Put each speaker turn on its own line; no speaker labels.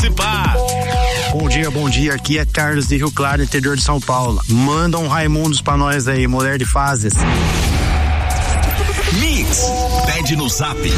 participar.
Bom dia, aqui é Carlos de Rio Claro, interior de São Paulo. Manda um Raimundos pra nós aí, mulher de fases.
Mix, pede no Zap